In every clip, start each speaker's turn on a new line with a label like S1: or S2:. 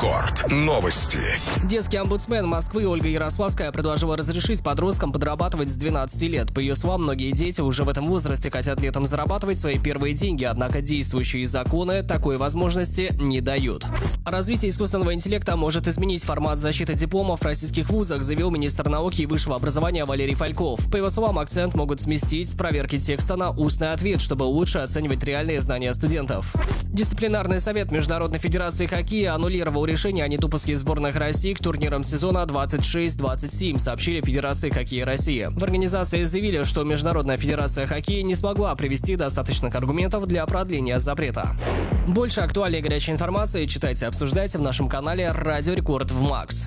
S1: Рекорд. Новости.
S2: Детский омбудсмен Москвы Ольга Ярославская предложила разрешить подросткам подрабатывать с 12 лет. По ее словам, многие дети уже в этом возрасте хотят летом зарабатывать свои первые деньги, однако действующие законы такой возможности не дают. Развитие искусственного интеллекта может изменить формат защиты дипломов в российских вузах, заявил министр науки и высшего образования Валерий Фальков. По его словам, акцент могут сместить с проверки текста на устный ответ, чтобы лучше оценивать реальные знания студентов. Дисциплинарный совет Международной федерации хоккея аннулировал решение о недопуске сборных России к турнирам сезона 26-27, сообщили Федерации хоккея России. В организации заявили, что Международная федерация хоккея не смогла привести достаточных аргументов для продления запрета. Больше актуальной и горячей информации читайте и обсуждайте в нашем канале «Радио Рекорд» в МАКС.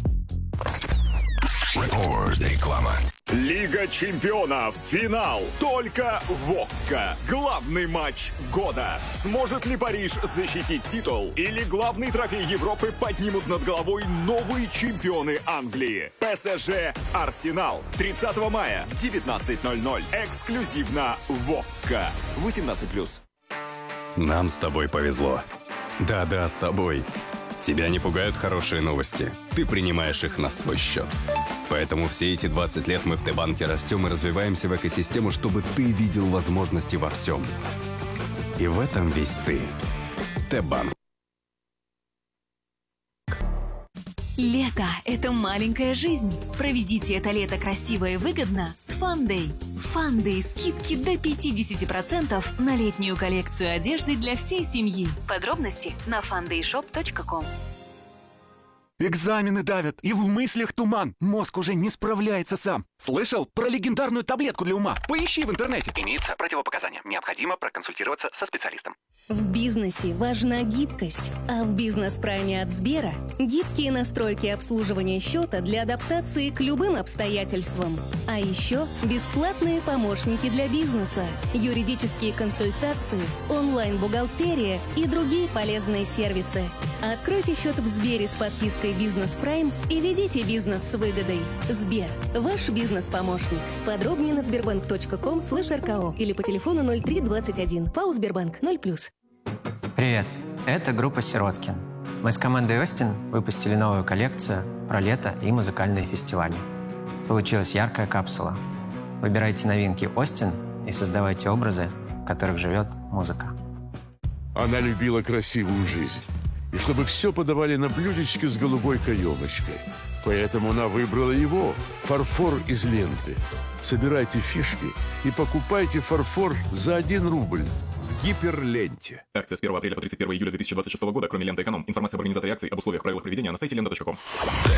S1: Реклама.
S3: Лига чемпионов. Финал. Только в ОККО. Главный матч года. Сможет ли Париж защитить титул? Или главный трофей Европы поднимут над головой новые чемпионы Англии? ПСЖ Арсенал. 30 мая в 19:00. Эксклюзивно в ОККО. 18+.
S4: Нам с тобой повезло. Да-да, с тобой. Тебя не пугают хорошие новости. Ты принимаешь их на свой счет. Поэтому все эти 20 лет мы в Т-банке растем и развиваемся в экосистему, чтобы ты видел возможности во всем. И в этом весь ты. Т-банк.
S5: Лето – это маленькая жизнь. Проведите это лето красиво и выгодно с Фандэй. Фандэй – скидки до 50% на летнюю коллекцию одежды для всей семьи. Подробности на fundaysshop.com.
S6: Экзамены давят, и в мыслях туман. Мозг уже не справляется сам. Слышал про легендарную таблетку для ума? Поищи в интернете. Имеются противопоказания. Необходимо проконсультироваться со специалистом.
S7: В бизнесе важна гибкость, а в бизнес-прайме от Сбера гибкие настройки обслуживания счета для адаптации к любым обстоятельствам. А еще бесплатные помощники для бизнеса, юридические консультации, онлайн-бухгалтерия и другие полезные сервисы. Откройте счет в Сбере с подпиской «Бизнес Прайм» и ведите бизнес с выгодой. Сбер – ваш бизнес-помощник. Подробнее на sberbank.com/rko или по телефону 0321. ПАО «Сбербанк» 0+.
S8: Привет, это группа «Сироткин». Мы с командой «Остин» выпустили новую коллекцию про лето и музыкальные фестивали. Получилась яркая капсула. Выбирайте новинки «Остин» и создавайте образы, в которых живет музыка.
S9: Она любила красивую жизнь. И чтобы все подавали на блюдечке с голубой каемочкой. Поэтому она выбрала его, фарфор из ленты. Собирайте фишки и покупайте фарфор за 1 рубль в Гиперленте.
S10: Акция с 1 апреля по 31 июля 2026 года, кроме ленты «Эконом». Информация об организаторе акции, об условиях, правилах проведения на сайте lenta.com.